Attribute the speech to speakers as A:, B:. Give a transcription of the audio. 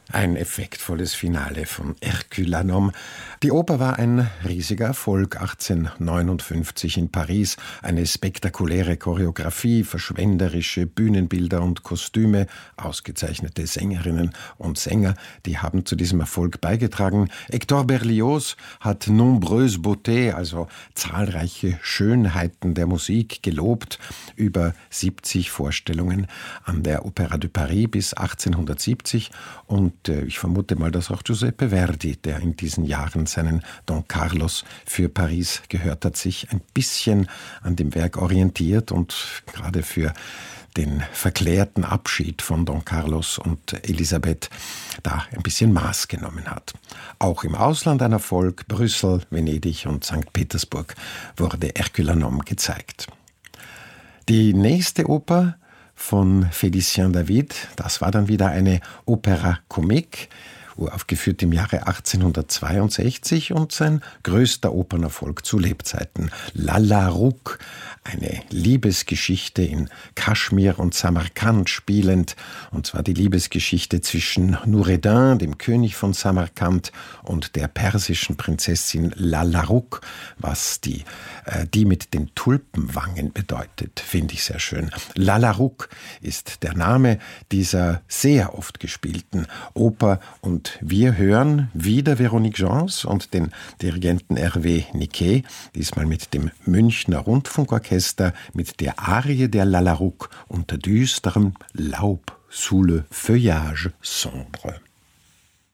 A: Ein effektvolles Finale von Hercule un Homme. Die Oper war ein riesiger Erfolg 1859 in Paris. Eine spektakuläre Choreografie, verschwenderische Bühnenbilder und Kostüme, ausgezeichnete Sängerinnen und Sänger, die haben zu diesem Erfolg beigetragen. Hector Berlioz hat nombreuses beautés, also zahlreiche Schönheiten der Musik, gelobt. Über 70 Vorstellungen an der Opéra de Paris bis 1870 und ich vermute mal, dass auch Giuseppe Verdi, der in diesen Jahren seinen Don Carlos für Paris gehört hat, sich ein bisschen an dem Werk orientiert und gerade für den verklärten Abschied von Don Carlos und Elisabeth da ein bisschen Maß genommen hat. Auch im Ausland ein Erfolg. Brüssel, Venedig und St. Petersburg wurde Hercule un Homme gezeigt. Die nächste Oper von Félicien David, das war dann wieder eine Opéra comique, uraufgeführt im Jahre 1862 und sein größter Opernerfolg zu Lebzeiten. Lalla Rookh, eine Liebesgeschichte in Kaschmir und Samarkand spielend, und zwar die Liebesgeschichte zwischen Nureddin, dem König von Samarkand, und der persischen Prinzessin Lalla Rookh, was die mit den Tulpenwangen bedeutet, finde ich sehr schön. Lalla Rookh ist der Name dieser sehr oft gespielten Oper und wir hören wieder Véronique Gens und den Dirigenten Hervé Niquet, diesmal mit dem Münchner Rundfunkorchester, mit der Arie der Lalla Rookh unter düsterem Laub, sous le feuillage sombre.